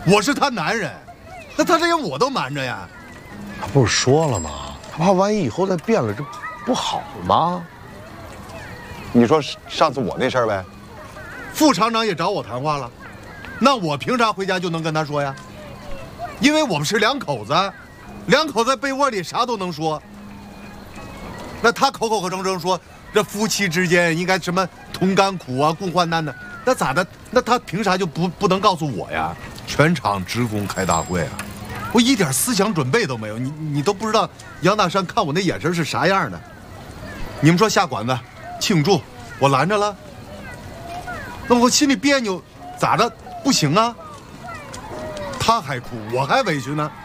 我是他男人，那他连我都瞒着呀。 他不是说了吗？他怕万一以后再变了，这不好吗？你说上次我那事儿呗， 副厂长也找我谈话了，那我凭啥回家就能跟他说呀？因为我们是两口子，两口子在被窝里啥都能说。那他口口声声说这夫妻之间应该什么同甘苦啊，共患难的，那咋的？那他凭啥就不能告诉我呀？全场职工开大会啊，我一点思想准备都没有，你都不知道杨大山看我那眼神是啥样的。你们说下馆子庆祝，我拦着了，那我心里别扭，咋的？不行啊！他还哭，我还委屈呢。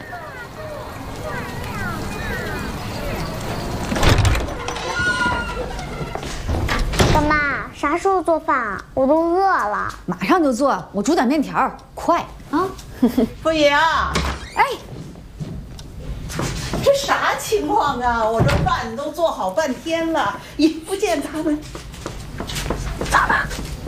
干妈，啥时候做饭啊？我都饿了。 马上就做，我煮点面条，快啊！ 傅爷啊， 哎， 这啥情况啊？我这饭都做好半天了，也不见他们。 咋了？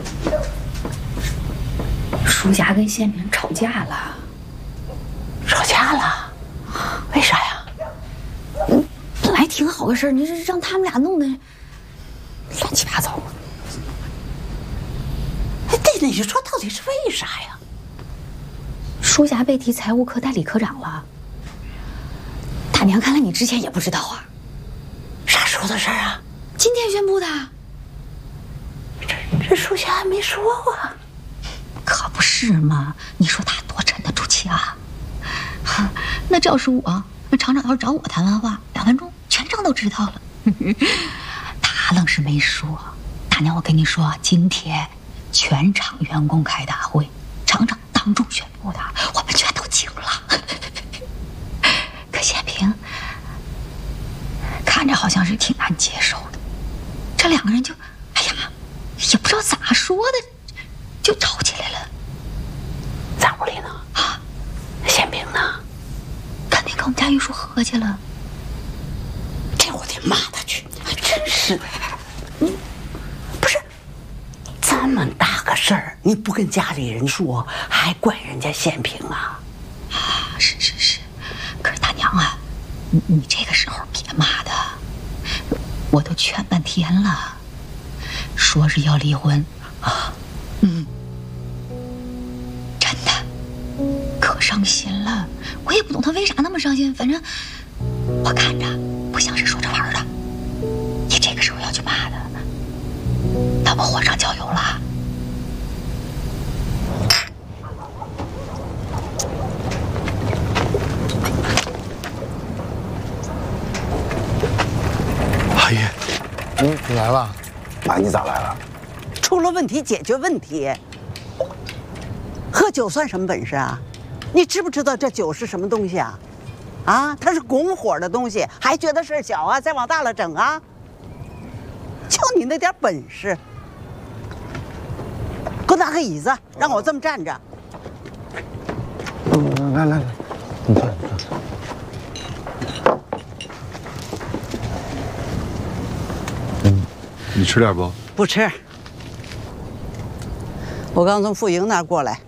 舒霞跟宪平吵架了。 吵架了？为啥呀？ 本来挺好的事儿，你这让他们俩弄得乱七八糟。 哎，对，你说到底是为啥呀？ 舒霞被提财务科代理科长了。大娘，看来你之前也不知道啊。 啥时候的事儿啊？ 今天宣布的。 这舒霞还没说啊。 可不是嘛！你说他多沉得住气啊！那这要是我，那厂长要是找我谈完话，2分钟全场都知道了。他愣是没说。大娘，我跟你说，今天全场员工开大会，厂长当众宣布的，我们全都惊了。可宪平看着好像是挺难接受的，这2个人就，哎呀，也不知道咋说的，就吵起来了。 在屋里呢？啊，宪平呢？ 肯定跟我们家玉树合计了。 这我得骂他去！还真是的，不是这么大个事儿，你不跟家里人说，还怪人家宪平啊？ 啊，是。可是大娘啊，你这个时候别骂他，我都劝半天了，说是要离婚啊。真的，可伤心了。我也不懂他为啥那么伤心，反正我看着不像是说着玩的。你这个时候要去骂他，那不火上浇油了？ 阿姨， 你来了？ 妈，你咋来了？ 出了问题解决问题。喝酒算什么本事啊？你知不知道这酒是什么东西啊？啊，它是拱火的东西，还觉得事儿小啊？再往大了整啊？就你那点本事，给我拿个椅子，让我这么站着。 来，你坐。 你吃点不？ 不吃。我刚从傅莹那儿过来。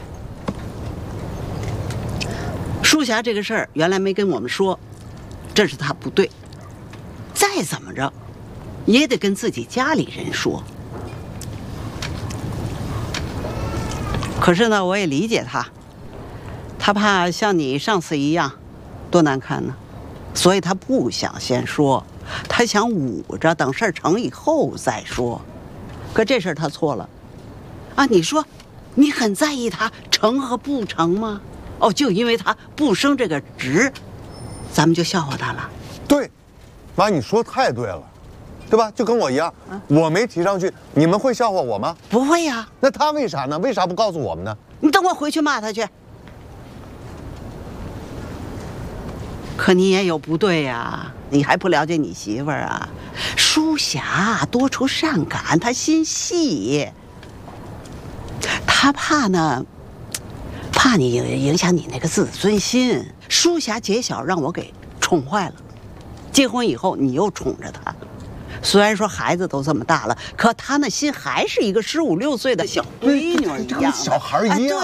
舒霞这个事儿原来没跟我们说，这是她不对。再怎么着，也得跟自己家里人说。可是呢，我也理解她，她怕像你上次一样，多难看呢，所以她不想先说，她想捂着，等事儿成以后再说。可这事儿她错了，啊，你说，你很在意她成和不成吗？哦，就因为他不升这个职，咱们就笑话他了。 对，妈，你说太对了，对吧？就跟我一样，我没提上去，你们会笑话我吗？ 不会呀。 那他为啥呢？为啥不告诉我们呢？ 你等我回去骂他去。可你也有不对呀，你还不了解你媳妇儿啊？舒霞多愁善感，她心细，她怕呢。怕你影响你那个自尊心。舒霞姐小让我给宠坏了，结婚以后你又宠着她。虽然说孩子都这么大了，可她那心还是一个15、16岁的小闺女一样， 小孩一样。